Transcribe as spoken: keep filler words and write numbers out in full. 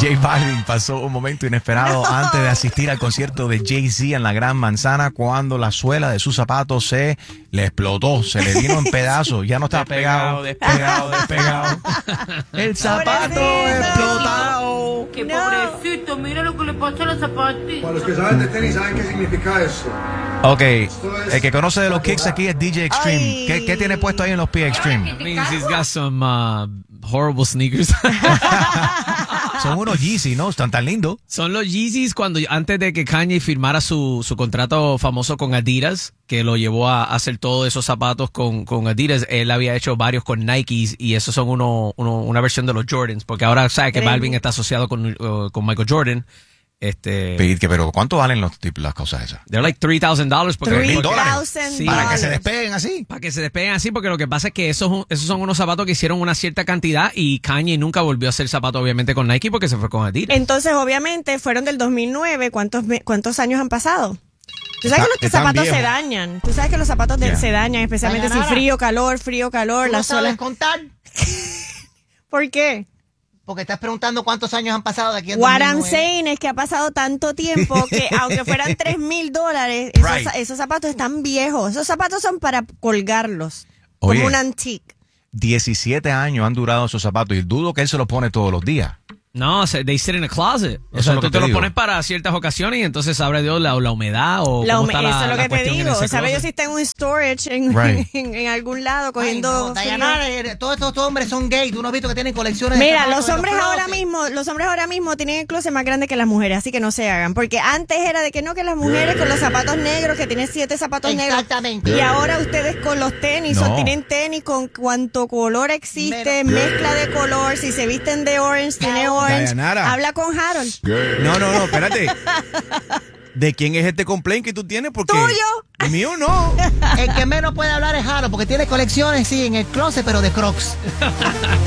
J Balvin pasó un momento inesperado no. antes de asistir al concierto de Jay-Z en la Gran Manzana cuando la suela de sus zapatos se le explotó, se le vino en pedazos, ya no estaba pegado, despegado, despegado. El zapato explotado. ¡Qué no. pobrecito! Mira lo que le pasó a los zapatos. Para los que saben de tenis, ¿saben qué significa eso? Ok, el que conoce de los kicks aquí es D J Extreme. ¿Qué, ¿Qué tiene puesto ahí en los pies Extreme? Means he's got some uh, horrible sneakers. Son unos Yeezy, ¿no? Están tan lindos. Son los Yeezys cuando antes de que Kanye firmara su, su contrato famoso con Adidas, que lo llevó a hacer todos esos zapatos con, con Adidas. Él había hecho varios con Nikes y esos son uno, uno, una versión de los Jordans, porque ahora sabe que Balvin está asociado con, uh, con Michael Jordan. Este, pero ¿cuánto valen los, las cosas esas? They're like three thousand dollars. ¿Mil dólares? Sí, para que se despeguen así. Para que se despeguen así, porque lo que pasa es que esos, esos son unos zapatos que hicieron una cierta cantidad y Kanye nunca volvió a hacer zapatos, obviamente, con Nike porque se fue con Adidas. Entonces, obviamente, fueron del dos mil nueve. ¿Cuántos, cuántos años han pasado? Tú sabes que los zapatos viejo. se dañan. Tú sabes que los zapatos yeah. se dañan, especialmente si frío, calor, frío, calor. ¿Tú la no sabes sola... contar? ¿Por qué? Porque estás preguntando cuántos años han pasado de aquí a What I'm saying es que ha pasado tanto tiempo que aunque fueran tres mil dólares, esos, right. esos zapatos están viejos. Esos zapatos son para colgarlos. Oye, como un antique. diecisiete años han durado esos zapatos y dudo que él se los pone todos los días. No, they sit in a closet. O Eso sea, tú te, te los pones para ciertas ocasiones y entonces sabe Dios la, la humedad o la cómo está Eso la, es lo la que te digo. Sabe Dios si está en un storage en, right. en, en algún lado cogiendo... Ay, no, Diana, todos estos hombres son gays. Tú no has visto que tienen colecciones Mira, de los hombres los ahora mismo los hombres ahora mismo tienen el closet más grande que las mujeres, así que no se hagan. Porque antes era de que no, que las mujeres con los zapatos negros, que tienen siete zapatos Exactamente. negros. Y ahora ustedes con los tenis, no. son, tienen tenis con cuanto color existe, Pero, mezcla de color. Si se visten de orange, tiene orange. Habla con Harold. No, no, no, espérate. ¿De quién es este complaint que tú tienes? Porque ¿Tuyo? Mío no. El que menos puede hablar es Harold, porque tiene colecciones, sí, en el closet, pero de Crocs.